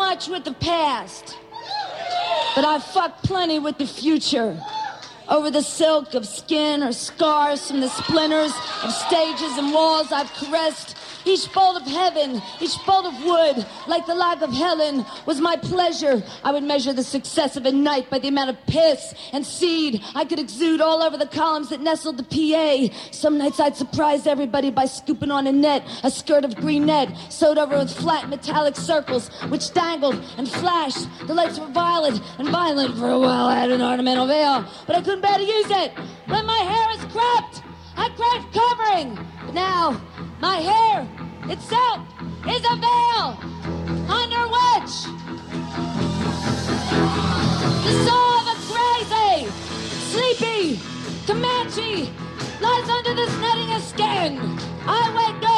much with the past, but I've fucked plenty with the future. Over the silk of skin or scars from the splinters of stages and walls I've caressed. Each bolt of heaven, each bolt of wood, like the log of Helen, was my pleasure. I would measure the success of a night by the amount of piss and seed I could exude all over the columns that nestled the PA. Some nights I'd surprise everybody by scooping on a net, a skirt of green net, sewed over with flat metallic circles, which dangled and flashed. The lights were violet and violent. For a while I had an ornamental veil, but I couldn't bear to use it. When my hair is cropped, I crave covering. But now, my hair itself is a veil under which the soul of a crazy, sleepy Comanche lies under this netting of skin. I wake